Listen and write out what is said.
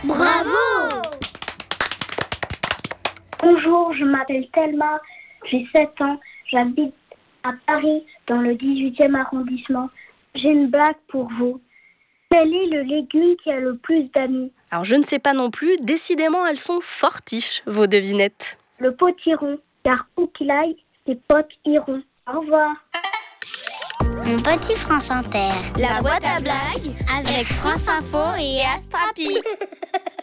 Bravo! Bonjour, je m'appelle Thelma, j'ai 7 ans, j'habite à Paris, dans le 18e arrondissement. J'ai une blague pour vous. Quel est le légume qui a le plus d'amis? Alors je ne sais pas non plus, décidément elles sont fortiches, vos devinettes. Le potiron, car où qu'il aille, les potes iront. Au revoir. Mon petit France Inter. La boîte à blagues Avec France Info et Astrapi.